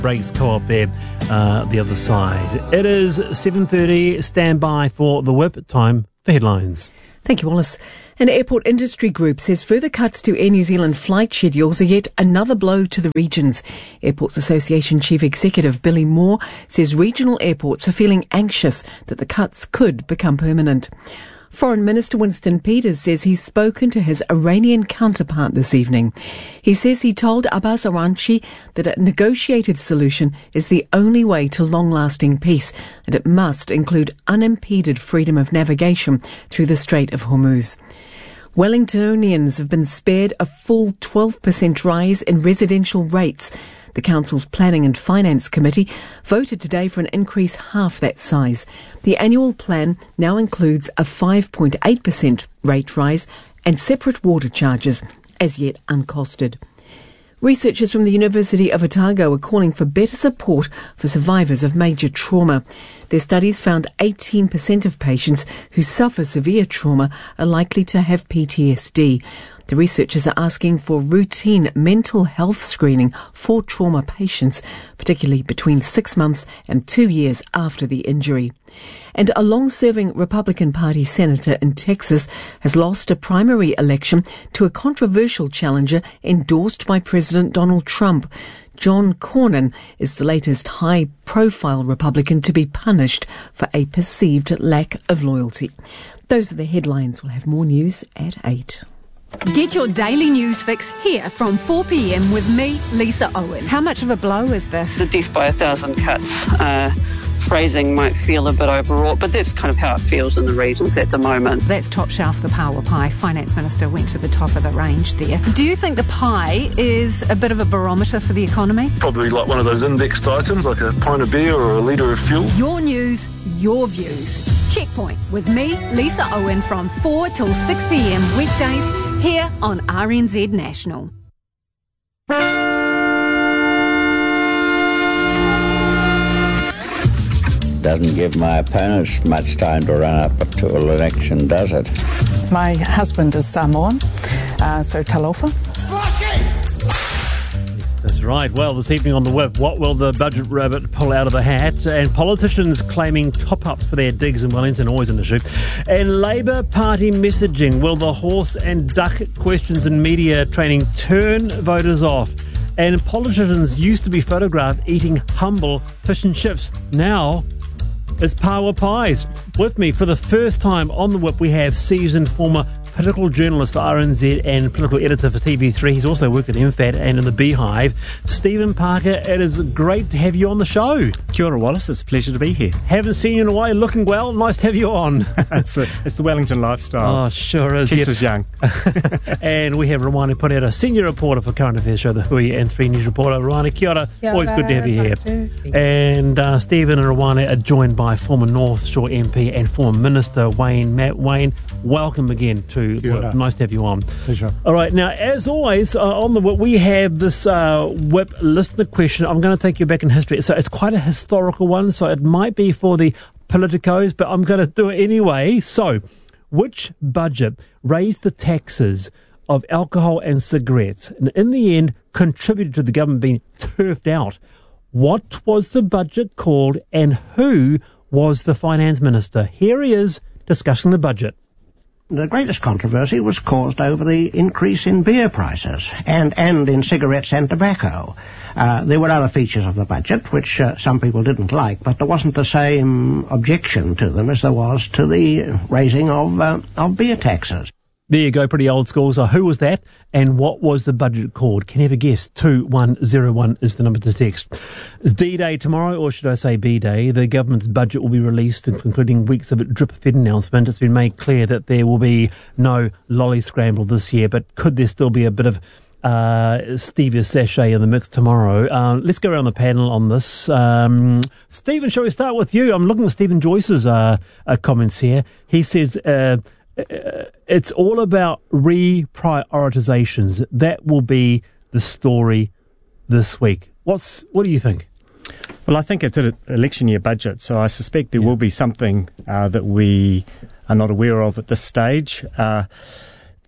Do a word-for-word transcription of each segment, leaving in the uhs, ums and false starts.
Breaks Co-op there, uh, the other side. It is seven thirty. Stand by for the whip. Time for headlines. Thank you, Wallace. An airport industry group says further cuts to Air New Zealand flight schedules are yet another blow to the regions. Airports Association Chief Executive Billy Moore says regional airports are feeling anxious that the cuts could become permanent. Foreign Minister Winston Peters says he's spoken to his Iranian counterpart this evening. He says he told Abbas Araghchi that a negotiated solution is the only way to long-lasting peace, and it must include unimpeded freedom of navigation through the Strait of Hormuz. Wellingtonians have been spared a full twelve percent rise in residential rates. The Council's Planning and Finance Committee voted today for an increase half that size. The annual plan now includes a five point eight percent rate rise and separate water charges, as yet uncosted. Researchers from the University of Otago are calling for better support for survivors of major trauma. Their studies found eighteen percent of patients who suffer severe trauma are likely to have P T S D. The researchers are asking for routine mental health screening for trauma patients, particularly between six months and two years after the injury. And a long-serving Republican Party senator in Texas has lost a primary election to a controversial challenger endorsed by President Donald Trump. John Cornyn is the latest high-profile Republican to be punished for a perceived lack of loyalty. Those are the headlines. We'll have more news at eight. Get your daily news fix here from four p.m. with me, Lisa Owen. How much of a blow is this? The death by a thousand cuts uh, phrasing might feel a bit overwrought, but that's kind of how it feels in the regions at the moment. That's top shelf, the power pie. Finance Minister went to the top of the range there. Do you think the pie is a bit of a barometer for the economy? Probably like one of those indexed items, like a pint of beer or a litre of fuel. Your news, your views. Checkpoint with me, Lisa Owen, from four till six p.m. weekdays here on R N Z National. Doesn't give my opponents much time to run up to an election, does it? My husband is Samoan, uh, so talofa. That's right. Well, this evening on The Whip, what will the budget rabbit pull out of the hat? And politicians claiming top-ups for their digs in Wellington, always an issue. And Labour Party messaging. Will the horse and duck questions in media training turn voters off? And politicians used to be photographed eating humble fish and chips. Now it's power pies. With me for the first time on The Whip, we have seasoned former political journalist for R N Z and political editor for T V three. He's also worked at M FAT and in the Beehive. Stephen Parker, it is great to have you on the show. Kia ora, Wallace. It's a pleasure to be here. Haven't seen you in a while. Looking well. Nice to have you on. it's, the, it's the Wellington lifestyle. Oh, sure is. Keeps us young. And we have Rwani Ponera, senior reporter for Current Affairs Show, the Hui and three News reporter. Rwani, kia ora. Kia Always ora, good to have you nice here. And uh, Stephen and Rwani are joined by former North Shore M P and former Minister Wayne Matt. Wayne, welcome again to Whip. Nice to have you on. Pleasure. All right, now, as always, uh, on the Whip, we have this uh, Whip listener question. I'm going to take you back in history. So it's quite a historical one, so it might be for the politicos, but I'm going to do it anyway. So, which budget raised the taxes of alcohol and cigarettes and in the end contributed to the government being turfed out? What was the budget called and who was the finance minister? Here he is discussing the budget. The greatest controversy was caused over the increase in beer prices and, and in cigarettes and tobacco. Uh, there were other features of the budget which uh, some people didn't like, but there wasn't the same objection to them as there was to the raising of, uh, of beer taxes. There you go, pretty old school. So who was that and what was the budget called? Can you have a guess? two one zero one is the number to text. It's D-Day tomorrow, or should I say B-Day. The government's budget will be released, including weeks of a drip-fed announcement. It's been made clear that there will be no lolly scramble this year, but could there still be a bit of uh, stevia sachet in the mix tomorrow? Uh, let's go around the panel on this. Um, Stephen, shall we start with you? I'm looking at Stephen Joyce's uh, uh, comments here. He says... Uh, Uh, it's all about reprioritizations. That will be the story this week. What's what do you think? Well, I think it's an election year budget, so I suspect there yeah. will be something uh, that we are not aware of at this stage. Uh,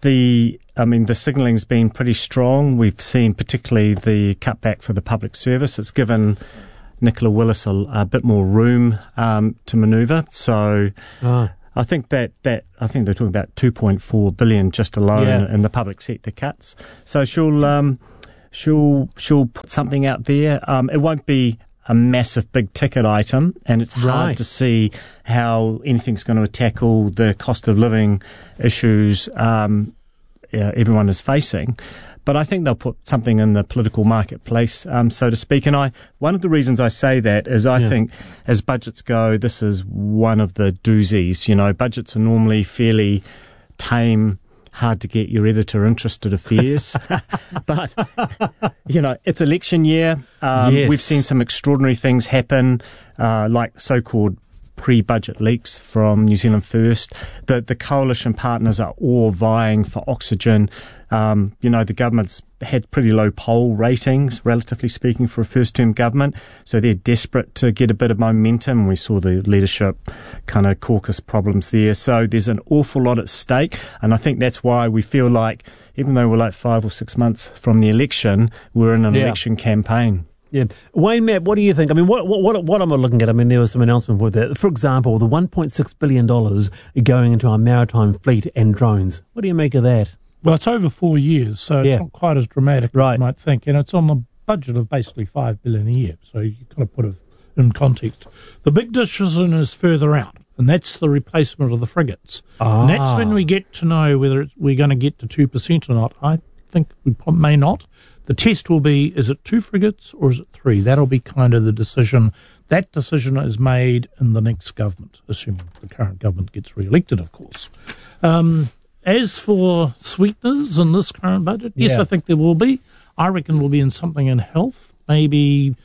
the, I mean, the signalling's been pretty strong. We've seen particularly the cutback for the public service. It's given Nicola Willis a, a bit more room um, to manoeuvre. So oh. I think that, that I think they're talking about two point four billion just alone yeah. in the public sector cuts. So she'll um, she'll she'll put something out there. Um, it won't be a massive big ticket item, and it's hard right. to see how anything's going to tackle the cost of living issues um, yeah, everyone is facing. But I think they'll put something in the political marketplace, um, so to speak. And I, one of the reasons I say that is I yeah. think as budgets go, this is one of the doozies. You know, budgets are normally fairly tame, hard to get your editor interested affairs. But, you know, it's election year. Um, yes. We've seen some extraordinary things happen, uh, like so-called pre-budget leaks from New Zealand First. The the coalition partners are all vying for oxygen. Um, you know, the government's had pretty low poll ratings, relatively speaking, for a first-term government, so they're desperate to get a bit of momentum. We saw the leadership kind of caucus problems there. So there's an awful lot at stake, and I think that's why we feel like, even though we're like five or six months from the election, we're in an yeah. election campaign. Yeah. Wayne Mapp, what do you think? I mean, what what what am I looking at? I mean, there was some announcement with that. For example, the one point six billion dollars going into our maritime fleet and drones. What do you make of that? Well, it's over four years, so yeah. it's not quite as dramatic right. as you might think. And it's on the budget of basically five billion dollars a year, so you kind of put it in context. The big decision is further out, and that's the replacement of the frigates. Ah. And that's when we get to know whether it's, we're going to get to two percent or not. I think we may not. The test will be, is it two frigates or is it three? That'll be kind of the decision. That decision is made in the next government, assuming the current government gets re-elected, of course. Um, as for sweeteners in this current budget, yes, yeah. I think there will be. I reckon will be in something in health, maybe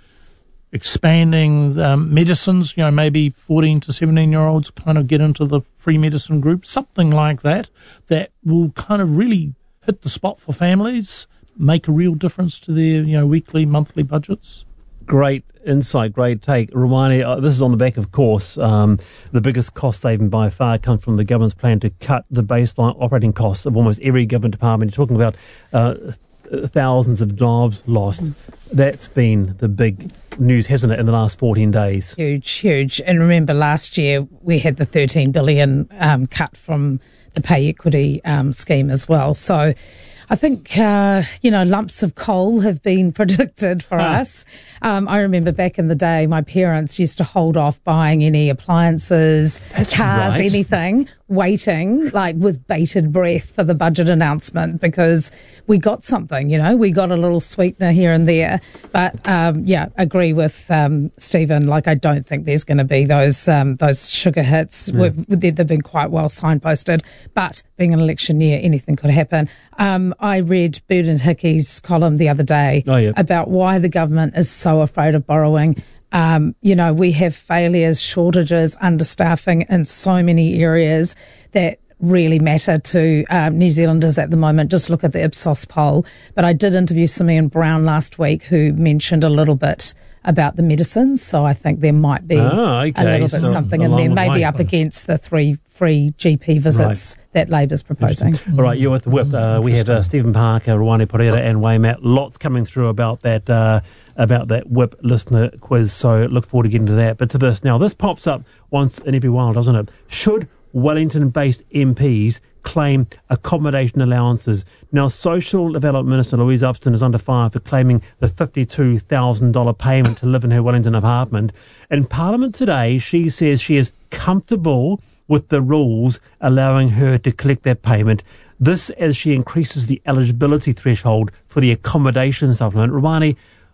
expanding um, medicines, you know, maybe fourteen to seventeen-year-olds kind of get into the free medicine group, something like that, that will kind of really hit the spot for families, make a real difference to their, you know, weekly, monthly budgets. Great insight, great take. Romani, uh, this is on the back, of course, um, the biggest cost saving by far comes from the government's plan to cut the baseline operating costs of almost every government department. You're talking about uh, thousands of jobs lost. Mm. That's been the big news, hasn't it, in the last fourteen days? Huge, huge. And remember, last year we had the thirteen billion dollars um, cut from the pay equity um, scheme as well. So I think, uh, you know, lumps of coal have been predicted for ah. us. Um, I remember back in the day, my parents used to hold off buying any appliances, That's cars, right. anything, waiting, like with bated breath for the budget announcement, because we got something, you know, we got a little sweetener here and there. But, um, yeah, agree with um, Stephen, like I don't think there's going to be those um, those sugar hits. Yeah. They've, they've been quite well signposted, but being an election year, anything could happen. Um, I read Bernard Hickey's column the other day oh, yeah. about why the government is so afraid of borrowing. Um, you know, we have failures, shortages, understaffing in so many areas that really matter to um, New Zealanders at the moment. Just look at the Ipsos poll. But I did interview Simeon Brown last week, who mentioned a little bit about the medicines, so I think there might be oh, okay. a little bit so something in there, maybe up against the three free G P visits right. that Labour's proposing. All right, you're with the Whip. Uh, we have uh, Stephen Parker, Ruane Porera and Wayne Mapp. Lots coming through about that uh, about that Whip listener quiz, so look forward to getting to that. But to this, now this pops up once in every while, doesn't it? Should Wellington-based M Ps claim accommodation allowances? Now, Social Development Minister Louise Upston is under fire for claiming the fifty-two thousand dollars payment to live in her Wellington apartment. In Parliament today, she says she is comfortable with the rules allowing her to collect that payment. This as she increases the eligibility threshold for the accommodation supplement. Romani,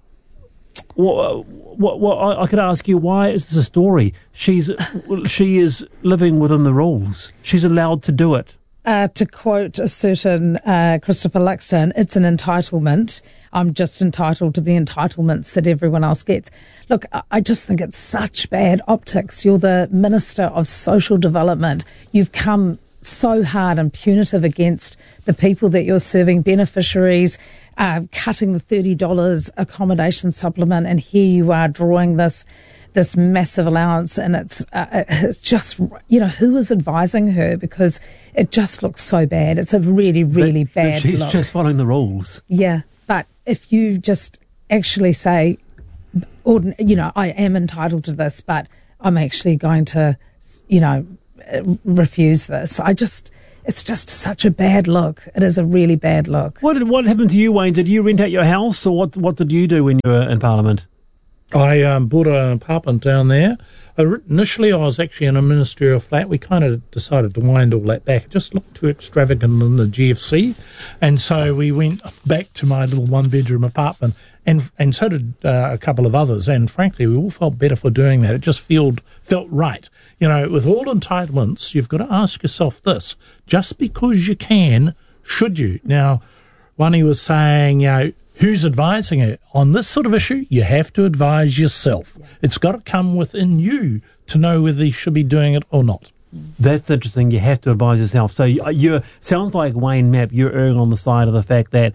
what, what, what, I could ask you, why is this a story? She's she is living within the rules. She's allowed to do it. Uh, to quote a certain uh, Christopher Luxon, it's an entitlement. I'm just entitled to the entitlements that everyone else gets. Look, I just think it's such bad optics. You're the Minister of Social Development. You've come so hard and punitive against the people that you're serving, beneficiaries, uh, cutting the thirty dollars accommodation supplement, and here you are drawing this this massive allowance, and it's uh, it's just, you know, who is advising her, because it just looks so bad. It's a really, really but, bad but she's look. just following the rules. Yeah, but if you just actually say, ordin- you know, I am entitled to this, but I'm actually going to, you know, refuse this. I just, it's just such a bad look. It is a really bad look. What did, what happened to you, Wayne? Did you rent out your house, or what, what did you do when you were in Parliament? I um, bought an apartment down there. Initially, I was actually in a ministerial flat. We kind of decided to wind all that back. It just looked too extravagant in the G F C. And so we went back to my little one-bedroom apartment, and and so did uh, a couple of others. And frankly, we all felt better for doing that. It just felt, felt right. You know, with all entitlements, you've got to ask yourself this. Just because you can, should you? Now, one, he was saying, you know, who's advising it? On this sort of issue, you have to advise yourself. Yeah. It's got to come within you to know whether you should be doing it or not. That's interesting. You have to advise yourself. So you you're, sounds like, Wayne Mapp, you're erring on the side of the fact that,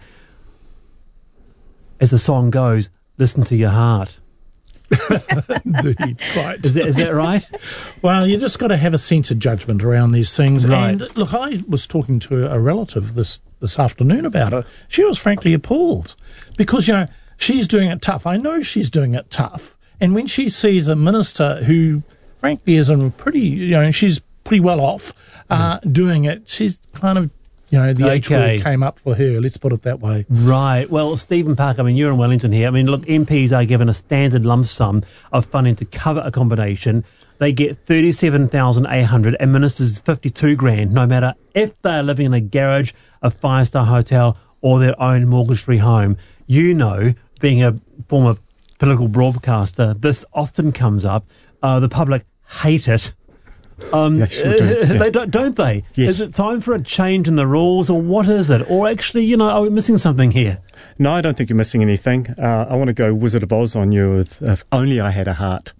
as the song goes, listen to your heart. Indeed, quite. Is that, is that right? Well, you just got to have a sense of judgment around these things. Right. And look, I was talking to a relative this, this afternoon about it. She was frankly appalled because, you know, she's doing it tough. I know she's doing it tough. And when she sees a minister who, frankly, is in pretty, you know, she's pretty well off uh, mm. doing it, she's kind of, you know, the H okay. word came up for her, let's put it that way. Right. Well, Stephen Parker, I mean, you're in Wellington here. I mean, look, M Ps are given a standard lump sum of funding to cover accommodation. They get thirty-seven thousand eight hundred and ministers fifty-two grand, no matter if they're living in a garage, a five-star hotel, or their own mortgage-free home. You know, being a former political broadcaster, this often comes up. Uh, the public hate it. Um, yeah, sure do. Yeah. They don't, don't they? Yes. Is it time for a change in the rules, or what is it? Or actually, you know, are we missing something here? No, I don't think you're missing anything. Uh, I want to go Wizard of Oz on you with If Only I Had a Heart.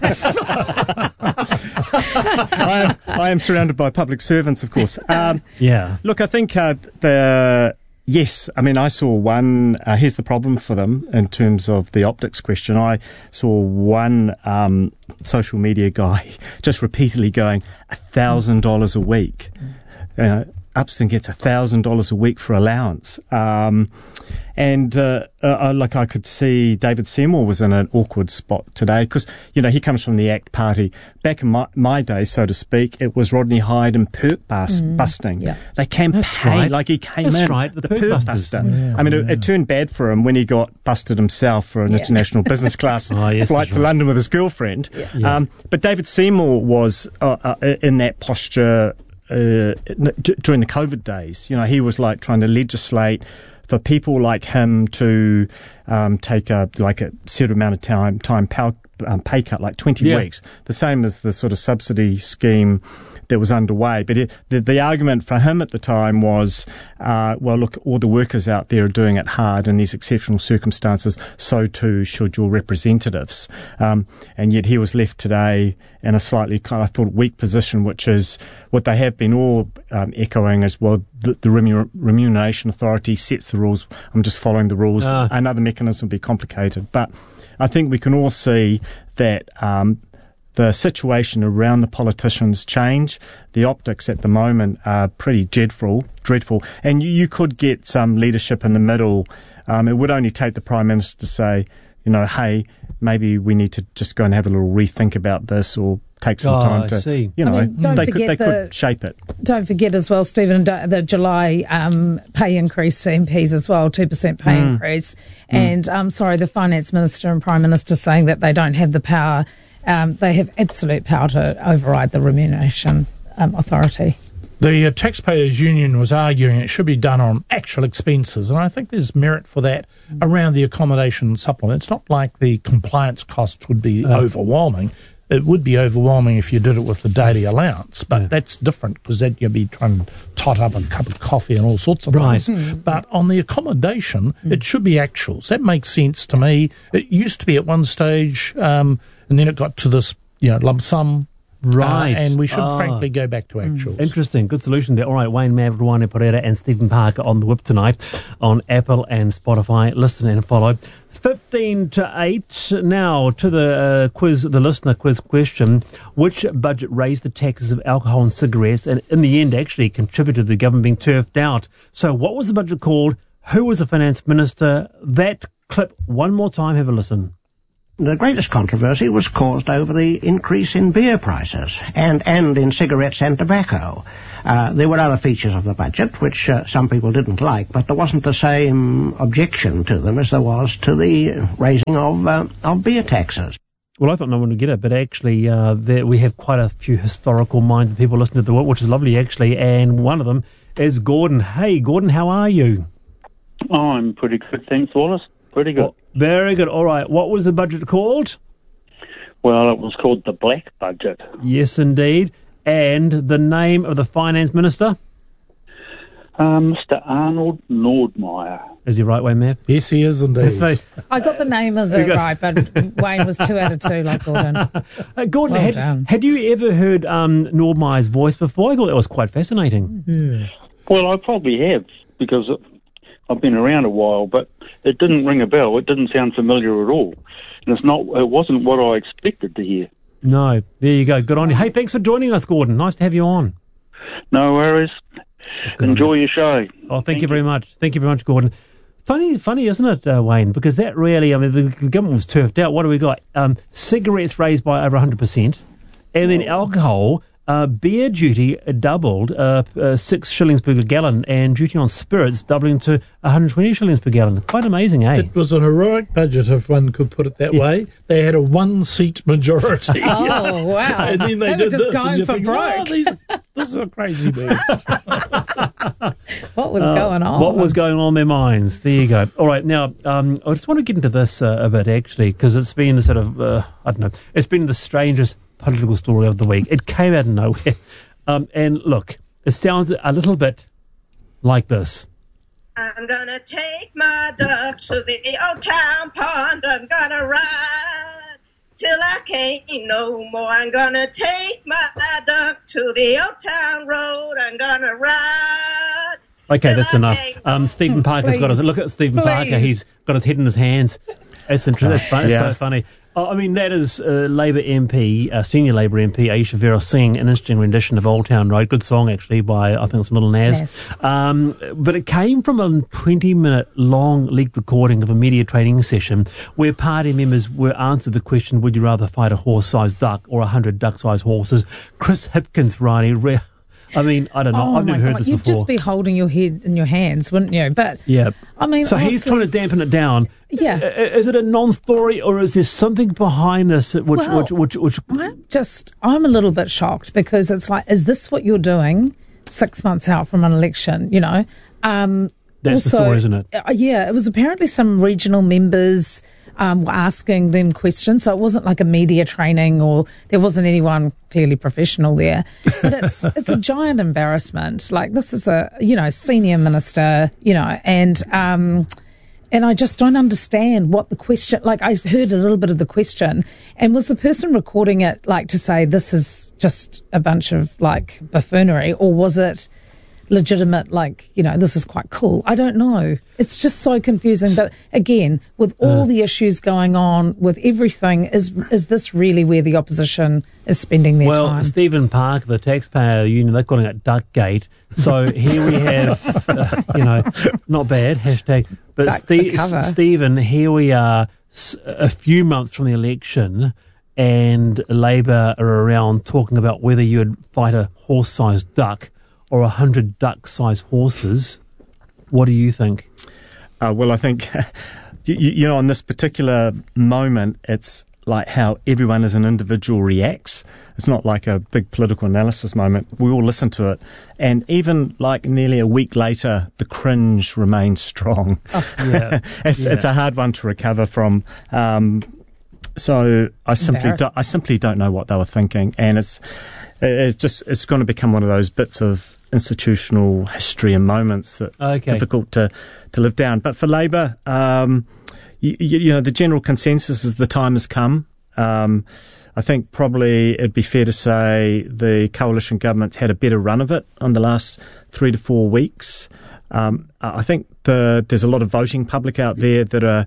I, am, I am surrounded by public servants, of course. Um, yeah. Look, I think uh, the... Yes, I mean, I saw one, uh, here's the problem for them in terms of the optics question. I saw one um, social media guy just repeatedly going, one thousand dollars a week. You know, Upston gets one thousand dollars a week for allowance. Um, and, uh, uh, like I could see David Seymour was in an awkward spot today because, you know, he comes from the ACT party. Back in my, my day, so to speak, it was Rodney Hyde and perk bust, mm, busting. Yeah. They campaigned right. like he came That's in. right, the, the perk, perk buster. Yeah, I mean, yeah. it, it turned bad for him when he got busted himself for an yeah. international business class oh, yes, flight to right. London with his girlfriend. Yeah. Yeah. Um, but David Seymour was uh, uh, in that posture Uh, d- during the COVID days. You know, he was like trying to legislate for people like him to um, take a like a certain amount of time time pay, um, pay cut, like twenty yeah. weeks, the same as the sort of subsidy scheme that was underway. But it, the, the argument for him at the time was, uh, well, look, all the workers out there are doing it hard in these exceptional circumstances, so too should your representatives. Um, and yet he was left today in a slightly kind of, I thought, weak position, which is what they have been all um, echoing as well. The, the Remuneration Authority sets the rules. I'm just following the rules. Uh. Another mechanism would be complicated. But I think we can all see that um, the situation around the politicians change. The optics at the moment are pretty dreadful, dreadful. And you, you could get some leadership in the middle. Um, it would only take the Prime Minister to say, you know, hey, maybe we need to just go and have a little rethink about this, or take some oh, time I to, see. you know, I mean, they, could, they the, could shape it. Don't forget as well, Stephen, the July um, pay increase to M Ps as well, two percent pay mm. increase. Mm. And, um, sorry, the Finance Minister and Prime Minister saying that they don't have the power. Um, they have absolute power to override the Remuneration um, Authority. The uh, Taxpayers Union was arguing it should be done on actual expenses, and I think there's merit for that mm. around the accommodation supplement. It's not like the compliance costs would be uh, overwhelming. It would be overwhelming if you did it with the daily allowance, but yeah. that's different because then you'd be trying to tot up a cup of coffee and all sorts of right. things. Mm. But on the accommodation, mm. it should be actuals. That makes sense to me. It used to be at one stage, um, and then it got to this, you know, lump sum Right. Uh, and we should, Oh. frankly, go back to actuals. Interesting. Good solution there. All right, Wayne Mavruane Pereira and Stephen Parker on the whip tonight on Apple and Spotify. Listen and follow. fifteen to eight. Now to the uh, quiz, the listener quiz question. Which budget raised the taxes of alcohol and cigarettes and in the end actually contributed to the government being turfed out? So what was the budget called? Who was the finance minister? That clip one more time. Have a listen. The greatest controversy was caused over the increase in beer prices and, and in cigarettes and tobacco. Uh, there were other features of the budget which uh, some people didn't like, but there wasn't the same objection to them as there was to the raising of, uh, of beer taxes. Well, I thought no one would get it, but actually uh, there, we have quite a few historical minds of people listening to the whip, which is lovely actually, and one of them is Gordon. Hey, Gordon, how are you? Oh, I'm pretty good, thanks, Wallace. Pretty good. Oh, very good. All right. What was the budget called? Well, it was called the Black Budget. Yes, indeed. And the name of the finance minister? Um, Mister Arnold Nordmeyer. Is he right, Wayne, Matt? Yes, he is indeed. That's very... I got the name of it right, but Wayne was two out of two, like Gordon. Uh, Gordon, Well had, done. had you ever heard um, Nordmeyer's voice before? I thought that was quite fascinating. Yeah. Well, I probably have, because I've been around a while, but it didn't ring a bell. It didn't sound familiar at all. And it's not. It wasn't what I expected to hear. No. There you go. Good on you. Hey, thanks for joining us, Gordon. Nice to have you on. No worries. Good Enjoy your show. Oh, thank, thank you very much. Thank you very much, Gordon. Funny, funny, isn't it, uh, Wayne? Because that really, I mean, the, the government was turfed out. What do we got? Um, cigarettes raised by over one hundred percent. And then alcohol, uh, beer duty doubled, uh, uh, six shillings per gallon, and duty on spirits doubling to one hundred twenty shillings per gallon. Quite amazing, eh? It was a heroic budget, if one could put it that Yeah. way. They had a one-seat majority. Oh, wow. And then they, They were did just this, going and you for think, broke. oh, these, this is a crazy move. What was Uh, going on? What was going on in their minds? There you go. All right, now um, I just want to get into this uh, a bit actually, because it's been the sort of uh, I don't know, it's been the strangest political story of the week. It came out of nowhere, um, and look, it sounds a little bit like this. I'm gonna take my duck to the old town pond. I'm gonna ride till I can't no more. I'm gonna take my duck to the old town road. I'm gonna ride. Okay, that's till I enough. can't Um, Stephen Parker's got his look at Stephen Please. Parker. He's got his head in his hands. It's interesting. That's fun. It's Yeah. so funny. Oh, I mean, that is uh, Labour M P, uh, senior Labour M P Aisha Vera singing an interesting rendition of Old Town Road. Good song, actually, by, I think it's Little Nas. Nas. Um, but it came from a twenty-minute long leaked recording of a media training session where party members were answered the question, would you rather fight a horse-sized duck or a hundred duck-sized horses? Chris Hipkins, Riley, re- I mean, I don't know. Oh I've never my heard God. this You'd before. just be holding your head in your hands, wouldn't you? But Yeah. I mean, so he's honestly- trying to dampen it down. Yeah. I- Is it a non-story, or is there something behind this which, Well, which, which, which? I'm just, I'm a little bit shocked because it's like, is this what you're doing six months out from an election? You know, um, That's the also, story, isn't it? uh, yeah, it was apparently some regional members um, were asking them questions, so it wasn't like a media training, or there wasn't anyone clearly professional there. But it's it's a giant embarrassment. Like, this is a you know senior minister, you know, and. Um, And I just don't understand what the question, like I heard a little bit of the question, and was the person recording it like to say this is just a bunch of like buffoonery, or was it legitimate, like, you know, this is quite cool? I don't know. It's just so confusing. But again, with all Uh. the issues going on, with everything, is is this really where the opposition is spending their Well, time? Stephen Parker, the taxpayer union, they're calling it Duckgate. So here we have, uh, you know, not bad, hashtag. But Duck for Ste- cover. Stephen, here we are s- a few months from the election, and Labour are around talking about whether you would fight a horse-sized duck or a hundred duck-sized horses. What do you think? Uh, well, I think, you, you know, on this particular moment, it's like how everyone as an individual reacts. It's not like a big political analysis moment. We all listen to it. And even like nearly a week later, the cringe remains strong. Oh, yeah. it's, yeah. it's a hard one to recover from. Um, so I simply, do, I simply don't know what they were thinking. And it's, it's just, it's going to become one of those bits of institutional history and moments that's Okay. difficult to, to live down. But for Labour, um, you, you know, the general consensus is the time has come. Um, I think probably it'd be fair to say the coalition government's had a better run of it on the last three to four weeks. Um, I think the, there's a lot of voting public out there that are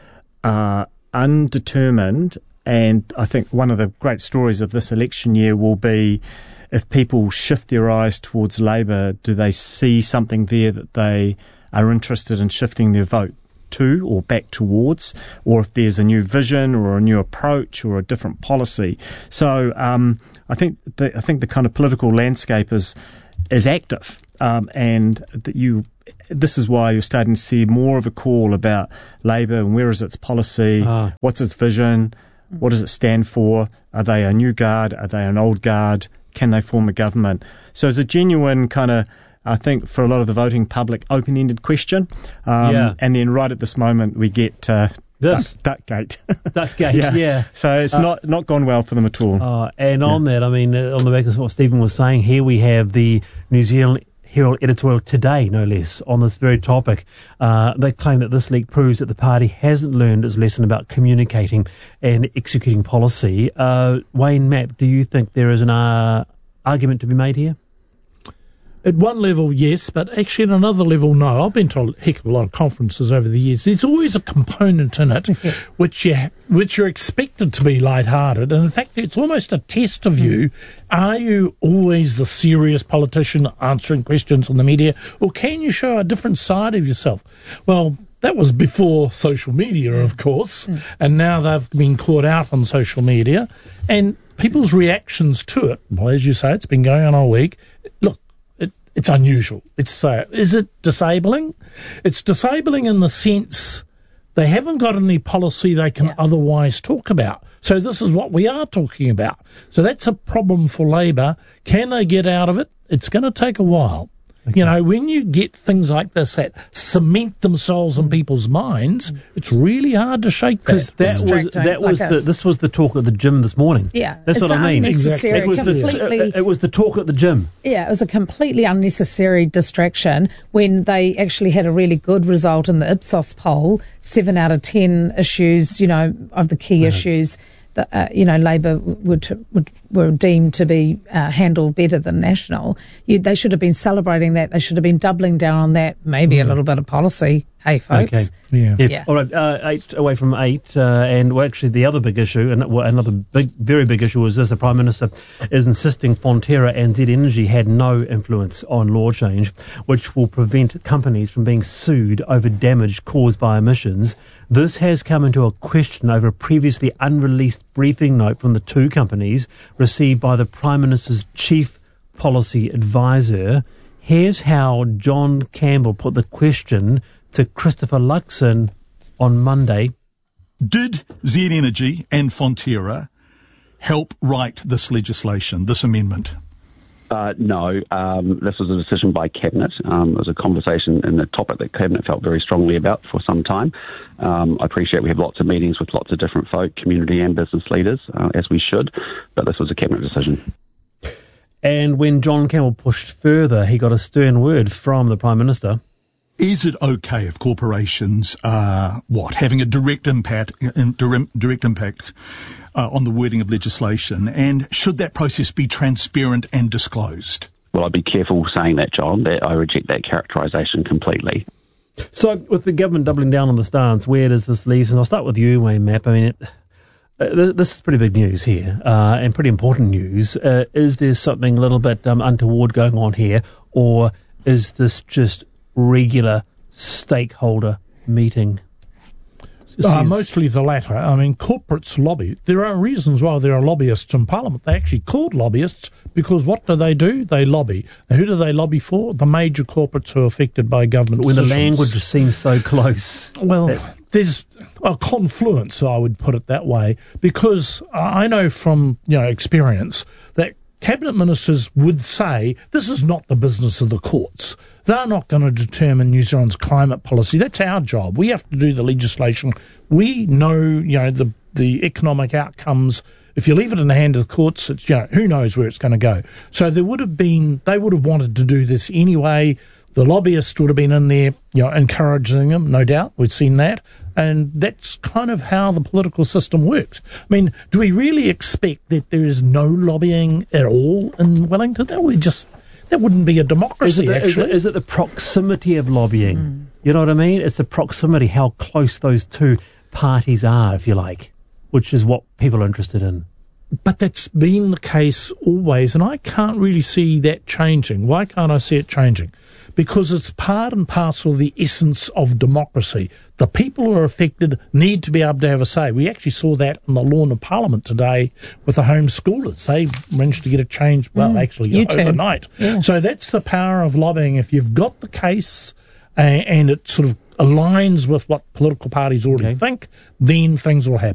uh, undetermined, and I think one of the great stories of this election year will be if people shift their eyes towards Labour, do they see something there that they are interested in shifting their vote to or back towards, or if there's a new vision or a new approach or a different policy. So um, I think the, I think the kind of political landscape is is active, um, and that you. This is why you're starting to see more of a call about Labour and where is its policy, ah. what's its vision, what does it stand for? Are they a new guard? Are they an old guard? Can they form a government? So it's a genuine kind of, I think, for a lot of the voting public, open-ended question. Um, yeah. And then right at this moment, we get uh, this Duck, Duckgate. Duckgate, yeah. yeah. So it's uh, not, not gone well for them at all. Uh, and yeah. on that, I mean, uh, on the back of what Stephen was saying, here we have the New Zealand Herald editorial today, no less, on this very topic. Uh, they claim that this leak proves that the party hasn't learned its lesson about communicating and executing policy. Uh, Wayne Mapp, do you think there is an uh, argument to be made here? At one level, yes, but actually at another level, no. I've been to a heck of a lot of conferences over the years. There's always a component in it which you which you're expected to be lighthearted, and in fact, it's almost a test of you. Are you always the serious politician answering questions on the media, or can you show a different side of yourself? Well, that was before social media, of course, mm. and now they've been caught out on social media, and people's reactions to it, well, as you say, it's been going on all week. Look, it's unusual. It's uh, is it disabling? It's disabling in the sense they haven't got any policy they can yeah. otherwise talk about. So this is what we are talking about. So that's a problem for Labour. Can they get out of it? It's going to take a while. Okay. You know, when you get things like this that cement themselves in people's minds, it's really hard to shake that. Because that was that was like the, this was the talk at the gym this morning. Yeah, that's what I mean. Exactly. It was completely, the it was the talk at the gym. Yeah, it was a completely unnecessary distraction when they actually had a really good result in the Ipsos poll. Seven out of ten issues, you know, of the key right. issues. That, uh, you know, Labour would, would were deemed to be uh, handled better than National. You, they should have been celebrating that. They should have been doubling down on that. Maybe mm. a little bit of policy. Hey, folks. Okay. Yeah. Yep. yeah. All right. Uh, eight away from eight, uh, and well, actually the other big issue, and well, another big, very big issue, was this: the Prime Minister is insisting Fonterra and Z Energy had no influence on law change, which will prevent companies from being sued over damage caused by emissions. This has come into a question over a previously unreleased briefing note from the two companies received by the Prime Minister's chief policy advisor. Here's how John Campbell put the question to Christopher Luxon on Monday. Did Z Energy and Fonterra help write this legislation, this amendment? Uh, no, um, this was a decision by Cabinet. Um, it was a conversation in a topic that Cabinet felt very strongly about for some time. Um, I appreciate we have lots of meetings with lots of different folk, community and business leaders, uh, as we should, but this was a Cabinet decision. And when John Campbell pushed further, he got a stern word from the Prime Minister. Is it okay if corporations are, what, having a direct impact, direct impact uh, on the wording of legislation, and should that process be transparent and disclosed? Well, I'd be careful saying that, John. That I reject that characterisation completely. So, with the government doubling down on the stance, where does this leave? And I'll start with you, Wayne Mapp. I mean, it, uh, this is pretty big news here, uh, and pretty important news. Uh, is there something a little bit um, untoward going on here, or is this just regular stakeholder meeting? Uh, mostly the latter. I mean, corporates lobby. There are reasons why there are lobbyists in Parliament. They're actually called lobbyists because what do they do? They lobby. And who do they lobby for? The major corporates who are affected by government When decisions. the language seems so close. Well, that, there's a confluence, I would put it that way, because I know from you know experience that Cabinet ministers would say, this is not the business of the courts. They're not going to determine New Zealand's climate policy. That's our job. We have to do the legislation. We know, you know, the the economic outcomes. If you leave it in the hand of the courts, it's, you know, who knows where it's going to go. So there would have been, they would have wanted to do this anyway. The lobbyists would have been in there, you know, encouraging them, no doubt. We've seen that. And that's kind of how the political system works. I mean, do we really expect that there is no lobbying at all in Wellington? That would just that wouldn't be a democracy, is it the, actually. Is it, is it the proximity of lobbying? Mm. You know what I mean? It's the proximity, how close those two parties are, if you like, which is what people are interested in. But that's been the case always, and I can't really see that changing. Why can't I see it changing? Because it's part and parcel of the essence of democracy. The people who are affected need to be able to have a say. We actually saw that on the lawn of Parliament today with the homeschoolers. They managed to get a change, well, Mm, actually, you overnight. Yeah. So that's the power of lobbying. If you've got the case uh, and it sort of aligns with what political parties already Okay. think, then things will happen.